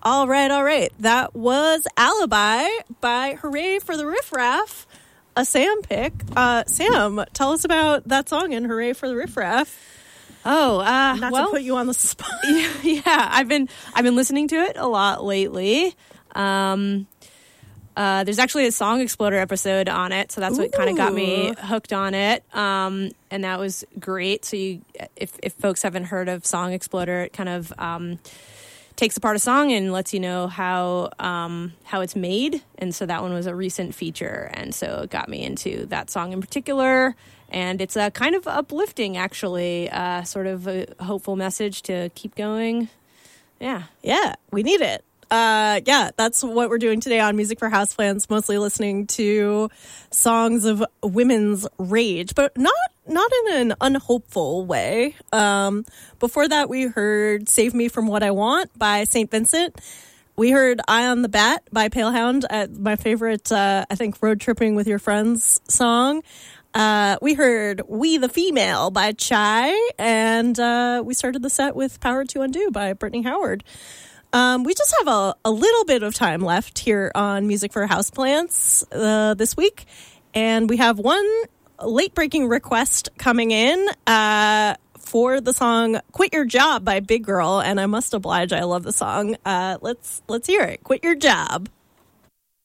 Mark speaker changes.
Speaker 1: All right. That was Alibi by Hooray for the Riff Raff, a Sam pick. Sam, tell us about that song and Hooray for the Riff Raff. Not to put you on the spot.
Speaker 2: Yeah, I've been listening to it a lot lately. There's actually a Song Exploder episode on it, so that's what kind of got me hooked on it. And that was great. So if folks haven't heard of Song Exploder, it kind of takes apart a song and lets you know how it's made. And so that one was a recent feature, and so it got me into that song in particular. And it's a kind of uplifting, actually, sort of a hopeful message to keep going. Yeah,
Speaker 1: we need it. That's what we're doing today on Music for Houseplants, mostly listening to songs of women's rage, but not in an unhopeful way. Before that, we heard Save Me From What I Want by St. Vincent. We heard Eye on the Bat by Palehound, my favorite, I think, road tripping with your friends song. We heard We the Female by Chai, and we started the set with Power to Undo by Brittany Howard. We just have a little bit of time left here on Music for Houseplants this week, and we have one late-breaking request coming in for the song Quit Your Job by Big Girl, and I must oblige, I love the song. Let's hear it. Quit Your Job.